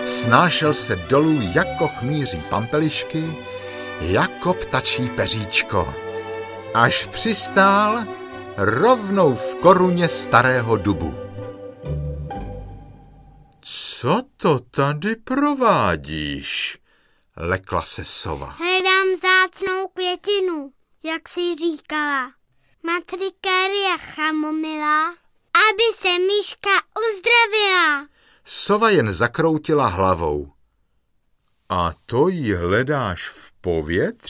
snášel se dolů jako chmýří pampelišky, jako ptačí peříčko, až přistál rovnou v koruně starého dubu. Co to tady provádíš? Lekla se sova. Hledám vzácnou květinu, jak jsi říkala. Matrikéria chamomila, aby se myška uzdravila. Sova jen zakroutila hlavou. A to ji hledáš v povětří?